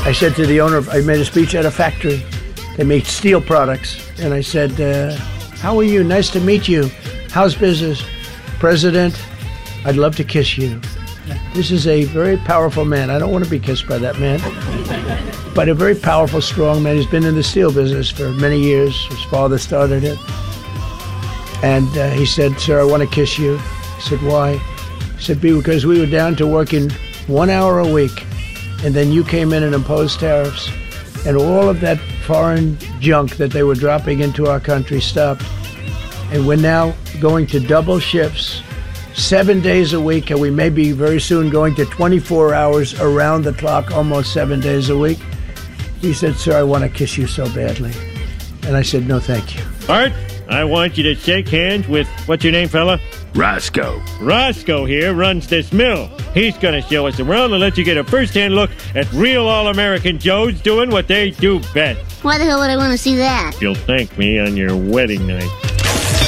I said to the owner, I made a speech at a factory. They make steel products. And I said, how are you? Nice to meet you. How's business? President, I'd love to kiss you. This is a very powerful man. I don't want to be kissed by that man. But a very powerful, strong man. He's been in the steel business for many years. His father started it. And he said, sir, I want to kiss you. I said, why? He said, because we were down to working 1 hour a week. And then you came in and imposed tariffs. And all of that foreign junk that they were dropping into our country stopped. And we're now going to double shifts, 7 days a week. And we may be very soon going to 24 hours around the clock, almost 7 days a week. He said, sir, I want to kiss you so badly. And I said, no, thank you. Art, I want you to shake hands with, what's your name, fella? Roscoe. Roscoe here runs this mill. He's going to show us around and let you get a first-hand look at real all-American Joes doing what they do best. Why the hell would I want to see that? You'll thank me on your wedding night.